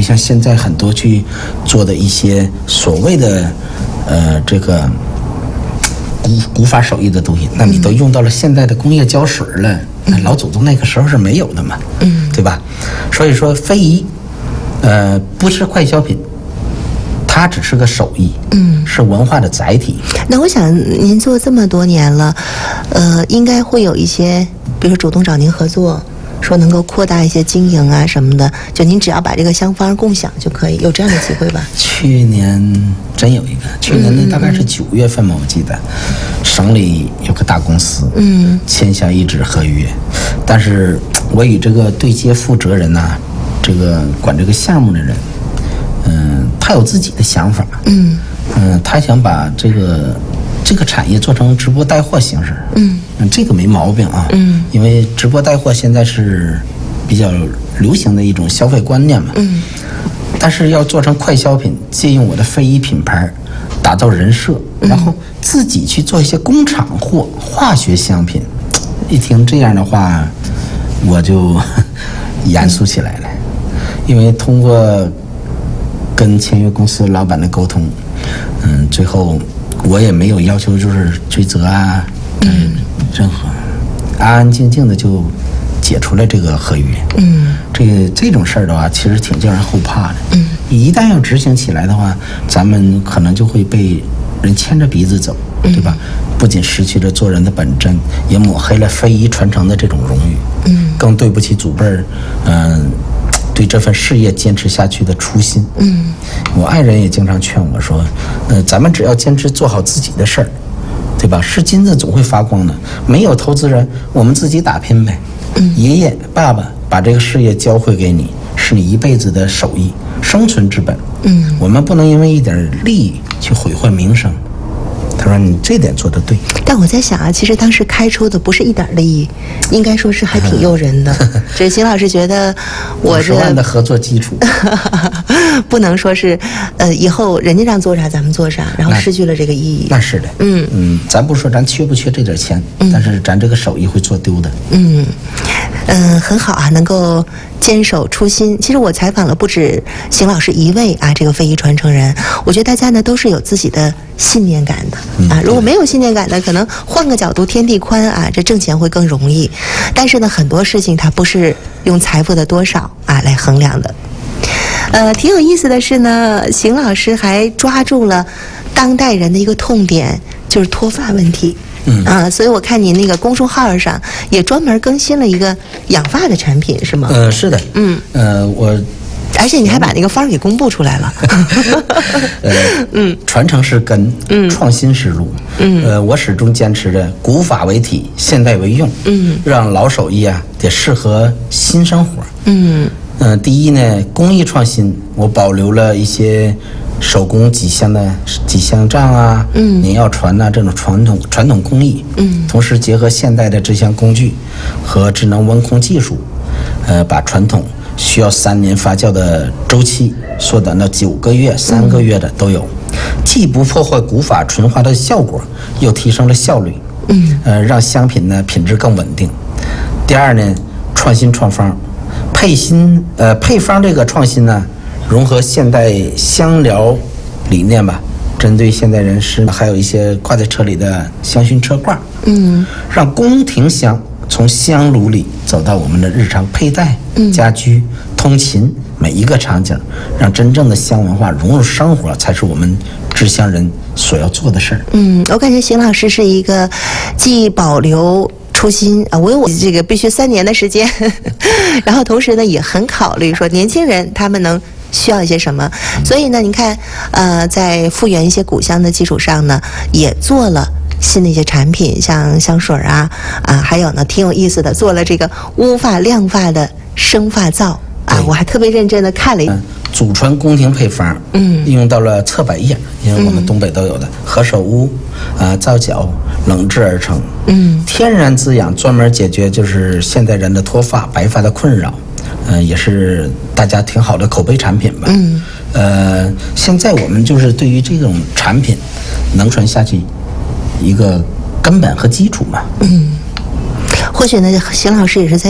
像现在很多去做的一些所谓的这个古法手艺的东西，那你都用到了现在的工业胶水了，老祖宗那个时候是没有的嘛，对吧？所以说非遗不是快消品，它只是个手艺，是文化的载体。 那我想您做这么多年了，应该会有一些，比如说主动找您合作，说能够扩大一些经营啊什么的，就您只要把这个香方共享就可以，有这样的机会吧？ 去年真有一个，去年那大概是9月份吧，我记得，省里有个大公司，签下一纸合约，但是我与这个对接负责人呐，这个管这个项目的人，他有自己的想法，他想把这个产业做成直播带货形式，这个没毛病啊，因为直播带货现在是比较流行的一种消费观念嘛，但是要做成快消品，借用我的非遗品牌，打造人设，然后自己去做一些工厂货、化学香品，一听这样的话，我就严肃起来了，因为通过跟签约公司老板的沟通，最后我也没有要求就是追责啊，任何安安静静的就解除了这个合约。这种事儿的话，其实挺叫人后怕的。一旦要执行起来的话，咱们可能就会被人牵着鼻子走，对吧？不仅失去了做人的本真，也抹黑了非遗传承的这种荣誉。更对不起祖辈儿，对这份事业坚持下去的初心。我爱人也经常劝我说，咱们只要坚持做好自己的事儿，对吧？是金子总会发光的，没有投资人，我们自己打拼呗。爷爷爸爸把这个事业交会给你，是你一辈子的手艺，生存之本。我们不能因为一点利益去毁坏名声。他说你这点做得对。 但我在想啊，其实当时开出的不是一点利益，应该说是还挺诱人的。这邢老师觉得我这50 万的合作基础不能说是以后人家让做啥咱们做啥，然后失去了这个意义。 那是的。咱不说咱缺不缺这点钱，但是咱这个手艺会做丢的。 很好啊，能够坚守初心。其实我采访了不止邢老师一位啊，这个非遗传承人，我觉得大家呢都是有自己的信念感的啊。如果没有信念感的，可能换个角度，天地宽啊，这挣钱会更容易。但是呢，很多事情它不是用财富的多少啊来衡量的。挺有意思的是呢，邢老师还抓住了当代人的一个痛点，就是脱发问题。所以我看您那个公众号上也专门更新了一个养发的产品，是吗？ 是的。 而且你还把那个方给公布出来了。 传承是根，创新是路。我始终坚持着古法为体，现代为用。让老手艺啊得适合新生活。第一呢，工艺创新，我保留了一些手工几香杖啊，碾药船啊这种传统工艺，同时结合现代的这项工具和智能温控技术，把传统需要3年发酵的周期缩短到9个月、3个月的都有，既不破坏古法纯化的效果，又提升了效率，让香品呢品质更稳定。第二呢，创新创方，配方这个创新呢，融合现代香疗理念吧，针对现代人士，还有一些挂在车里的香薰车挂，让宫廷香从香炉里走到我们的日常佩戴、家居、通勤每一个场景，让真正的香文化融入生活，才是我们制香人所要做的事儿。 我感觉邢老师是一个既保留初心啊，我这个必须3年的时间，然后同时呢也很考虑说年轻人他们能需要一些什么，所以呢你看在复原一些古香的基础上呢，也做了新的一些产品，像香水啊，还有呢挺有意思的，做了这个乌发亮发的生发皂啊，我还特别认真的看了一祖传宫廷配方，应用到了侧柏叶，因为我们东北都有的何首乌皂角冷制而成，天然滋养，专门解决就是现代人的脱发白发的困扰，也是大家挺好的口碑产品吧。现在我们就是对于这种产品能传下去一个根本和基础嘛。 或许呢邢老师也是在